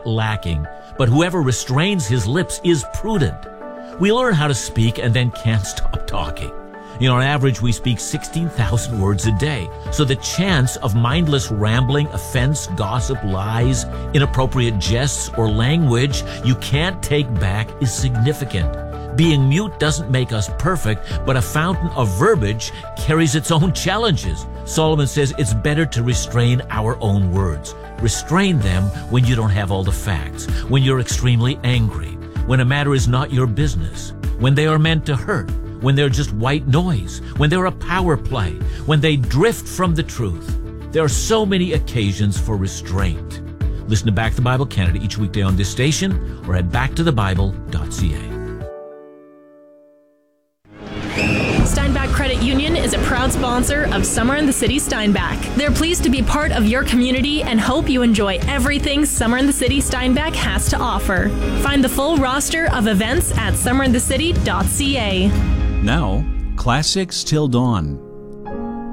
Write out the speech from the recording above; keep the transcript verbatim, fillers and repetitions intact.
not lacking, but whoever restrains his lips is prudent. We learn how to speak and then can't stop talking. You know, on average, we speak sixteen thousand words a day. So the chance of mindless rambling, offense, gossip, lies, inappropriate jests, or language you can't take back is significant. Being mute doesn't make us perfect, but a fountain of verbiage carries its own challenges. Solomon says it's better to restrain our own words. Restrain them when you don't have all the facts, when you're extremely angry, when a matter is not your business, when they are meant to hurt, when they're just white noise, when they're a power play, when they drift from the truth. There are so many occasions for restraint. Listen to Back to the Bible Canada each weekday on this station or at back to the bible dot c a. Steinbach Credit Union is a proud sponsor of Summer in the City Steinbach. They're pleased to be part of your community and hope you enjoy everything Summer in the City Steinbach has to offer. Find the full roster of events at summer in the city dot c a. Now, Classics Till Dawn.